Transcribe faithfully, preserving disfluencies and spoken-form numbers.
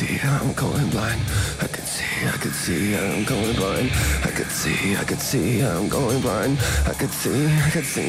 see, I'm going blind. I could see, I could see, I'm going blind. I could see, I could see, I'm going blind. I could see, I could see.